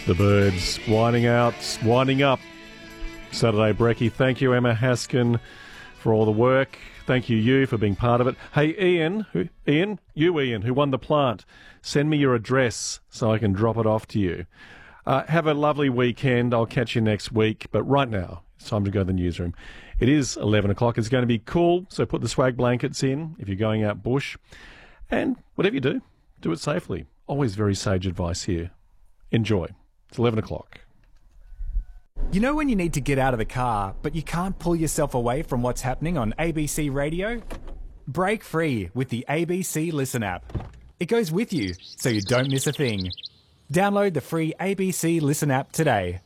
The Birds winding up. Saturday Brekkie. Thank you, Emma Haskin, for all the work. Thank you for being part of it. Hey, Ian, who won the plant, send me your address so I can drop it off to you. Have a lovely weekend. I'll catch you next week. But right now, it's time to go to the newsroom. It is 11 o'clock. It's going to be cool, so put the swag blankets in if you're going out bush. And whatever you do it safely. Always very sage advice here. Enjoy. It's 11 o'clock. You know when you need to get out of the car, but you can't pull yourself away from what's happening on ABC Radio? Break free with the ABC Listen app. It goes with you, so you don't miss a thing. Download the free ABC Listen app today.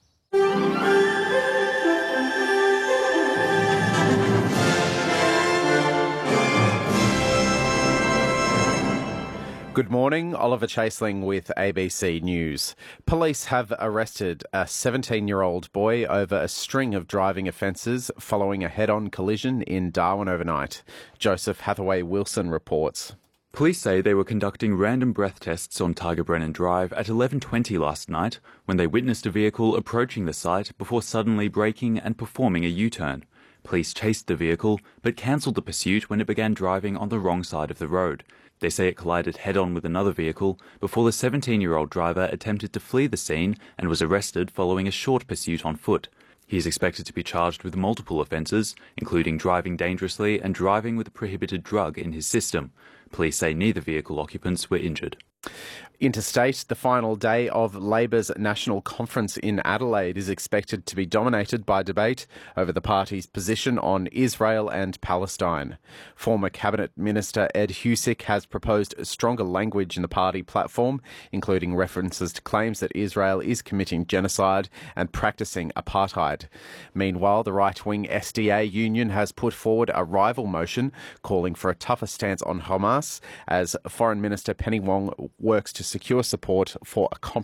Good morning, Oliver Chaseling with ABC News. Police have arrested a 17-year-old boy over a string of driving offences following a head-on collision in Darwin overnight. Joseph Hathaway-Wilson reports. Police say they were conducting random breath tests on Tiger Brennan Drive at 11:20 last night when they witnessed a vehicle approaching the site before suddenly braking and performing a U-turn. Police chased the vehicle but cancelled the pursuit when it began driving on the wrong side of the road. They say it collided head-on with another vehicle before the 17-year-old driver attempted to flee the scene and was arrested following a short pursuit on foot. He is expected to be charged with multiple offences, including driving dangerously and driving with a prohibited drug in his system. Police say neither vehicle occupants were injured. Interstate, the final day of Labor's National Conference in Adelaide is expected to be dominated by debate over the party's position on Israel and Palestine. Former Cabinet Minister Ed Husic has proposed stronger language in the party platform, including references to claims that Israel is committing genocide and practicing apartheid. Meanwhile, the right-wing SDA union has put forward a rival motion calling for a tougher stance on Hamas as Foreign Minister Penny Wong works to secure support for a comprehensive